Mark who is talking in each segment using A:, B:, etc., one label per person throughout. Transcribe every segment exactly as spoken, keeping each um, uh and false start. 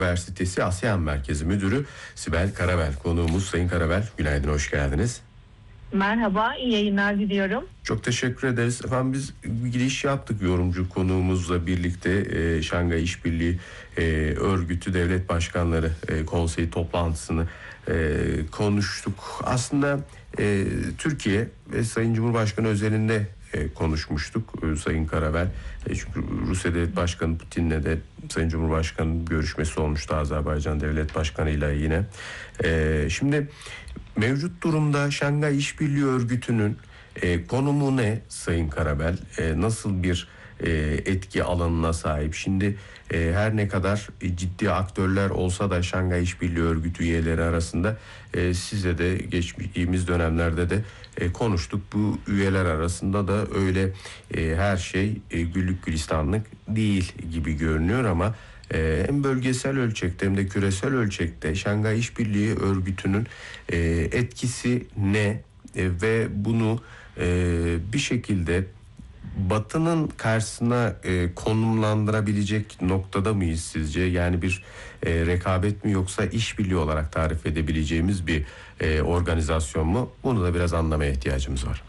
A: Üniversitesi ASEAN Merkezi Müdürü Sibel Karavel konuğumuz. Sayın Karavel, günaydın, hoş geldiniz.
B: Merhaba, iyi yayınlar diliyorum.
A: Çok teşekkür ederiz. Efendim biz bir giriş yaptık yorumcu konuğumuzla birlikte e, Şangay İşbirliği e, Örgütü Devlet Başkanları e, Konseyi toplantısını e, konuştuk. Aslında e, Türkiye ve Sayın Cumhurbaşkanı özelinde e, konuşmuştuk e, Sayın Karavel. E, çünkü Rusya Devlet Başkanı Putin'le de Sayın Cumhurbaşkanı'nın görüşmesi olmuştu Azerbaycan Devlet Başkanı'yla yine. E, şimdi mevcut durumda Şangay İşbirliği Örgütü'nün e, konumu ne Sayın Karavel? E, nasıl bir e, etki alanına sahip? Şimdi e, her ne kadar ciddi aktörler olsa da Şangay İşbirliği Örgütü üyeleri arasında e, size de geçtiğimiz dönemlerde de e, konuştuk. Bu üyeler arasında da öyle e, her şey e, güllük gülistanlık değil gibi görünüyor ama Ee, hem bölgesel ölçekte hem de küresel ölçekte Şangay İşbirliği Örgütü'nün e, etkisi ne e, ve bunu e, bir şekilde Batı'nın karşısına e, konumlandırabilecek noktada mıyız sizce? Yani bir e, rekabet mi yoksa işbirliği olarak tarif edebileceğimiz bir e, organizasyon mu? Bunu da biraz anlamaya ihtiyacımız var.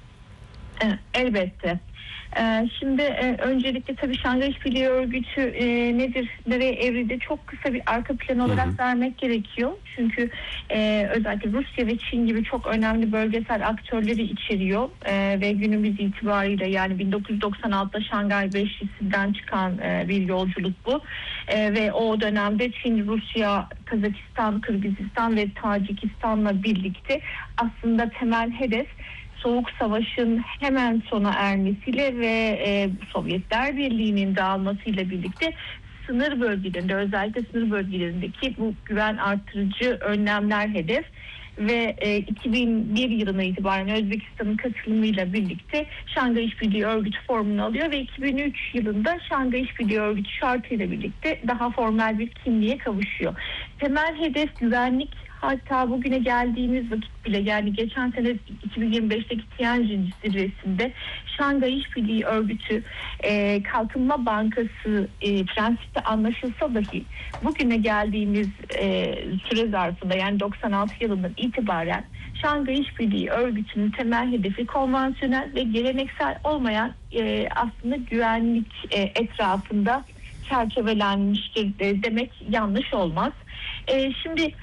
B: Elbette. Ee, şimdi e, öncelikle tabii Şangay İşbirliği Örgütü e, nedir, nereye evrildi çok kısa bir arka plan olarak hı hı. vermek gerekiyor. Çünkü e, özellikle Rusya ve Çin gibi çok önemli bölgesel aktörleri içeriyor e, ve günümüz itibariyle yani bin dokuz yüz doksan altıda Şangay Beşlisi'nden çıkan e, bir yolculuk bu. E, ve o dönemde Çin, Rusya, Kazakistan, Kırgızistan ve Tacikistan'la birlikte aslında temel hedef Soğuk Savaş'ın hemen sona ermesiyle ve e, Sovyetler Birliği'nin dağılmasıyla birlikte sınır bölgelerinde, özellikle sınır bölgelerindeki bu güven artırıcı önlemler hedef ve e, iki bin bir yılına itibaren Özbekistan'ın katılımıyla birlikte Şangay İşbirliği Örgütü formunu alıyor ve iki bin üç yılında Şangay İşbirliği Örgütü şartıyla birlikte daha formal bir kimliğe kavuşuyor. Temel hedef güvenlik. Hatta bugüne geldiğimiz vakit bile yani geçen sene iki bin yirmi beşteki Tianjin zirvesinde Şangay İşbirliği Örgütü e, Kalkınma Bankası e, prensipte anlaşılsa dahi bugüne geldiğimiz e, süre zarfında yani doksan altı yılından itibaren Şangay İşbirliği Örgütü'nün temel hedefi konvansiyonel ve geleneksel olmayan e, aslında güvenlik e, etrafında çerçevelenmiştir e, demek yanlış olmaz. E, şimdi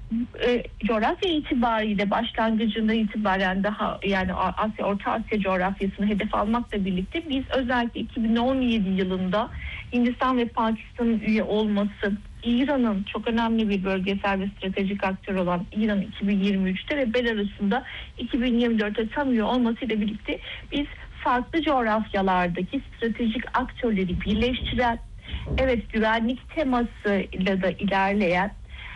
B: E, coğrafya itibariyle başlangıcında itibaren daha yani Asya, Orta Asya coğrafyasını hedef almakla birlikte biz özellikle iki bin on yedi yılında Hindistan ve Pakistan'ın üye olması, İran'ın çok önemli bir bölgesel ve stratejik aktör olan İran iki bin yirmi üçte ve Belarus'un da iki bin yirmi dörtte tam üye olmasıyla birlikte biz farklı coğrafyalardaki stratejik aktörleri birleştiren, evet güvenlik temasıyla da ilerleyen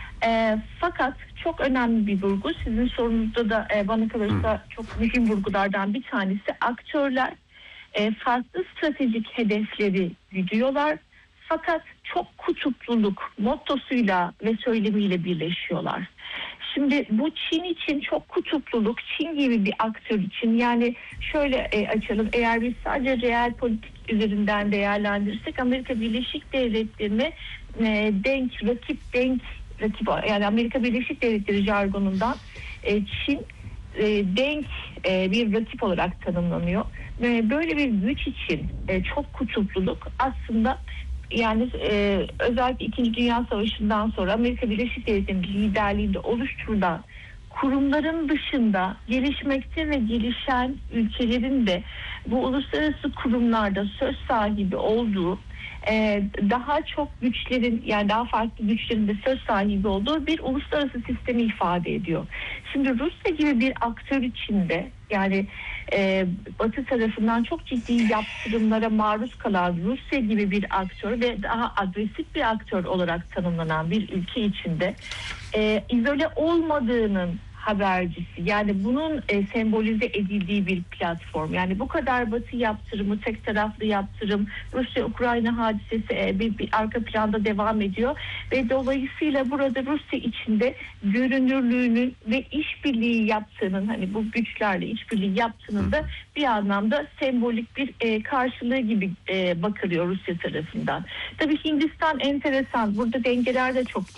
B: E, fakat çok önemli bir vurgu, sizin sorunuzda da e, bana kalırsa çok mühim vurgulardan bir tanesi, aktörler e, farklı stratejik hedefleri güdüyorlar fakat çok kutupluluk mottosuyla ve söylemiyle birleşiyorlar. Şimdi bu Çin için çok kutupluluk, Çin gibi bir aktör için yani şöyle e, açalım, eğer biz sadece real politik üzerinden değerlendirirsek Amerika Birleşik Devletleri'ne e, denk, rakip denk rakip yani Amerika Birleşik Devletleri jargonundan e, Çin e, denk e, bir rakip olarak tanımlanıyor. E, böyle bir güç için e, çok kutupluluk aslında yani e, özellikle İkinci Dünya Savaşı'ndan sonra Amerika Birleşik Devletleri'nin liderliğinde oluşturulan kurumların dışında gelişmekte ve gelişen ülkelerin de bu uluslararası kurumlarda söz sahibi olduğu, Ee, daha çok güçlerin yani daha farklı güçlerin de söz sahibi olduğu bir uluslararası sistemi ifade ediyor. Şimdi Rusya gibi bir aktör içinde yani e, Batı tarafından çok ciddi yaptırımlara maruz kalan Rusya gibi bir aktör ve daha agresif bir aktör olarak tanımlanan bir ülke içinde e, izole olmadığının habercisi. Yani bunun e, sembolize edildiği bir platform. Yani bu kadar Batı yaptırımı, tek taraflı yaptırım, Rusya-Ukrayna hadisesi e, bir, bir arka planda devam ediyor ve dolayısıyla burada Rusya içinde görünürlüğünün ve işbirliği yaptığının, hani bu güçlerle işbirliği yaptığının da bir anlamda sembolik bir e, karşılığı gibi e, bakılıyor Rusya tarafından. Tabii Hindistan enteresan. Burada dengeler de çok